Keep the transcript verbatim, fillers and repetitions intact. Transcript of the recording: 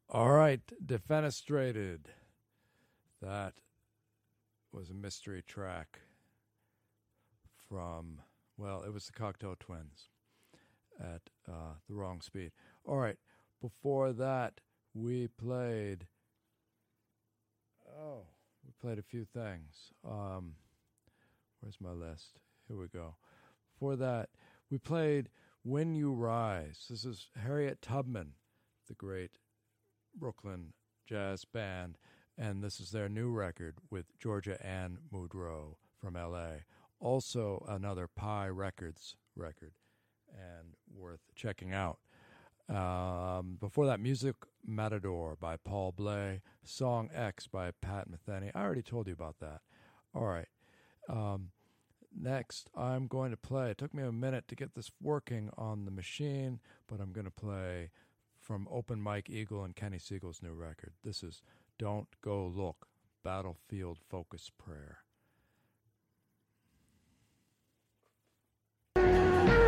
All right, Defenestrated. That was a mystery track from, well, it was the Cocteau Twins at uh, The Wrong Speed. All right, before that, we played, oh, we played a few things. Um, where's my list? Here we go. Before that, we played When You Rise. This is Harriet Tubman, the great Brooklyn jazz band, and this is their new record with Georgia Ann Muldrow from L A. Also another Pi Records record, and worth checking out. Um, before that, Music Matador by Paul Bley, Song X by Pat Metheny. I already told you about that. All right. Um, next, I'm going to play. It took me a minute to get this working on the machine, but I'm going to play from Open Mike Eagle and Kenny Siegel's new record. This is Don't Go Look, Battlefield Focus Prayer.